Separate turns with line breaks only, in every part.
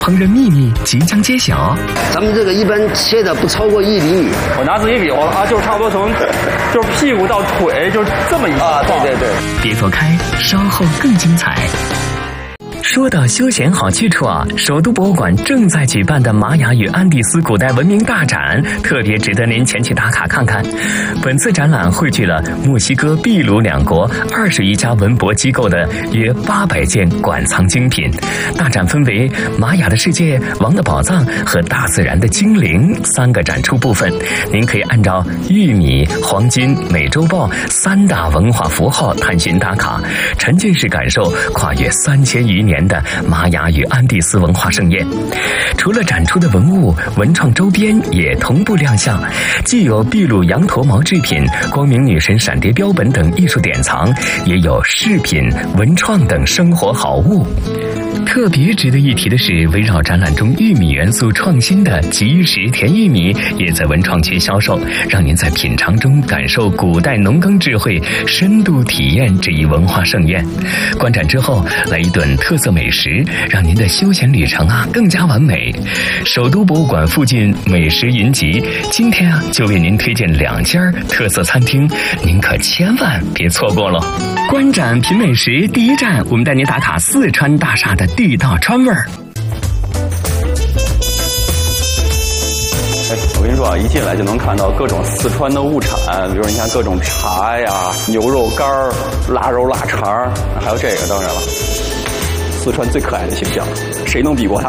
烹饪秘密即将揭晓。
咱们这个一般切的不超过1厘米。
我拿自己比划了啊，就是差不多从就是屁股到腿就这么一
啊，对。
别走开，稍后更精彩。说到休闲好去处啊，首都博物馆正在举办的玛雅与安第斯古代文明大展，特别值得您前去打卡看看。本次展览汇聚了墨西哥、秘鲁两国20余家文博机构的约800件馆藏精品。大展分为玛雅的世界、王的宝藏和大自然的精灵3个展出部分。您可以按照玉米、黄金、美洲豹3大文化符号探寻打卡，沉浸式感受跨越3000余年的玛雅与安第斯文化盛宴。除了展出的文物，文创周边也同步亮相，既有秘鲁羊驼毛制品、光明女神闪蝶标本等艺术典藏，也有饰品、文创等生活好物。特别值得一提的是，围绕展览中玉米元素创新的即食甜玉米也在文创区销售，让您在品尝中感受古代农耕智慧，深度体验这一文化盛宴。观展之后来一顿特色美食，让您的休闲旅程更加完美。首都博物馆附近美食云集，今天就为您推荐2家特色餐厅，您可千万别错过了。观展品美食第一站，我们带您打卡四川大厦的地道川味儿。
我跟你说啊，一进来就能看到各种四川的物产，比如你看各种茶呀、牛肉干儿、腊肉腊肠，还有这个，当然了，四川最可爱的形象，谁能比过他？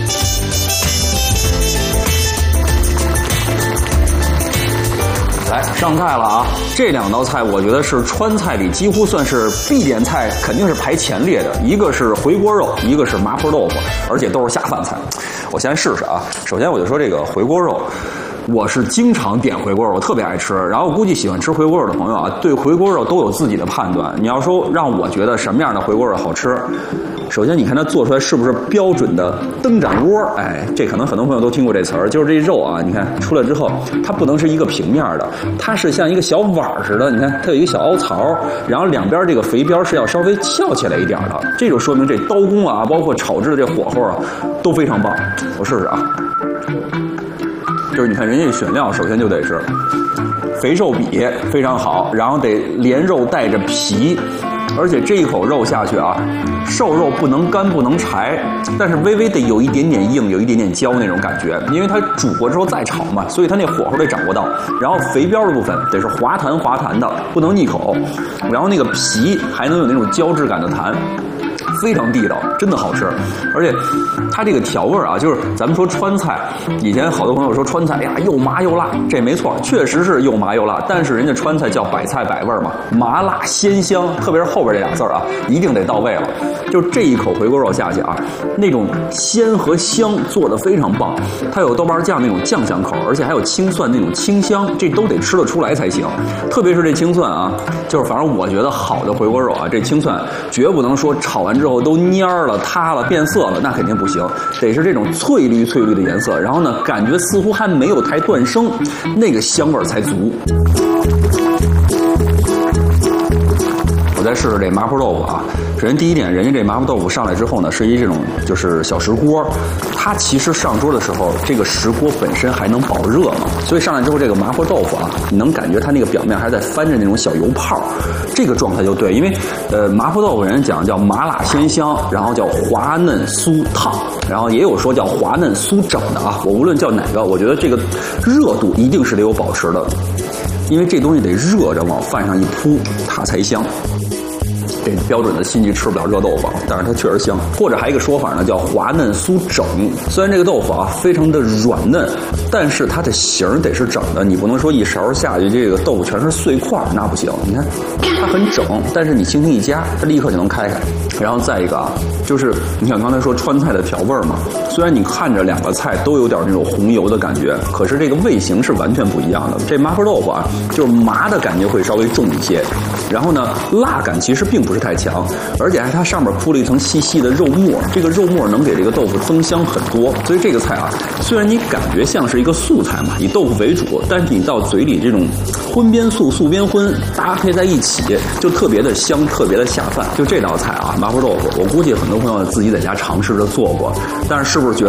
来上菜了啊！这2道菜我觉得是川菜里几乎算是必点菜，肯定是排前列的。一个是回锅肉，一个是麻婆豆腐，而且都是下饭菜。我先试试啊！首先我就说这个回锅肉，我是经常点回锅肉，我特别爱吃。然后估计喜欢吃回锅肉的朋友啊，对回锅肉都有自己的判断。你要说让我觉得什么样的回锅肉好吃，首先你看它做出来是不是标准的灯盏窝？哎，这可能很多朋友都听过这词儿，就是这肉啊，你看出来之后，它不能是一个平面的，它是像一个小碗似的。你看它有一个小凹槽，然后两边这个肥边是要稍微翘起来一点的，这就说明这刀工啊，包括炒制的这火候啊，都非常棒。我试试啊。就是你看人家选料，首先就得是肥瘦比非常好，然后得连肉带着皮，而且这一口肉下去啊，瘦肉不能干不能柴，但是微微得有一点点硬，有一点点焦那种感觉，因为它煮过之后再炒嘛，所以它那火候得掌握到。然后肥膘的部分得是滑弹滑弹的，不能腻口，然后那个皮还能有那种胶质感的弹。非常地道，真的好吃，而且它这个调味啊，就是咱们说川菜，以前好多朋友说川菜，哎呀又麻又辣，这没错，确实是又麻又辣，但是人家川菜叫百菜百味嘛，麻辣鲜香，特别是后边这俩字啊，一定得到位了。就这一口回锅肉下去啊，那种鲜和香做得非常棒，它有豆瓣酱那种酱香口，而且还有青蒜那种清香，这都得吃得出来才行。特别是这青蒜啊，就是反正我觉得好的回锅肉啊，这青蒜绝不能说炒完之后都蔫了、塌了、变色了，那肯定不行，得是这种翠绿翠绿的颜色，然后呢，感觉似乎还没有太断生，那个香味才足。我再试试这麻婆豆腐啊。首先第一点，人家这麻婆豆腐上来之后呢，是一这种就是小石锅，它其实上桌的时候，这个石锅本身还能保热嘛，所以上来之后这个麻婆豆腐啊，你能感觉它那个表面还在翻着那种小油泡，这个状态就对，因为麻婆豆腐人讲叫麻辣鲜香，然后叫滑嫩酥烫，然后也有说叫滑嫩酥整的啊，我无论叫哪个，我觉得这个热度一定是得有保持的，因为这东西得热着往饭上一铺，它才香。这标准的亲戚吃不了热豆腐，但是它确实香。或者还有一个说法呢，叫滑嫩酥整。虽然这个豆腐啊非常的软嫩，但是它的形得是整的，你不能说一勺下去这个豆腐全是碎块，那不行。你看它很整，但是你轻轻一夹，它立刻就能开开。然后再一个啊，就是你想刚才说川菜的调味嘛，虽然你看着两个菜都有点那种红油的感觉，可是这个味型是完全不一样的。这麻婆豆腐啊，就是麻的感觉会稍微重一些，然后呢，辣感其实并不是太强，而且它上面铺了一层细细的肉末，这个肉末能给这个豆腐增香很多。所以这个菜啊，虽然你感觉像是一个素菜嘛，以豆腐为主，但是你到嘴里这种荤边素、素边荤搭配在一起，就特别的香，特别的下饭。就这道菜啊，麻婆豆腐，我估计很多朋友自己在家尝试着做过，但是是不是觉得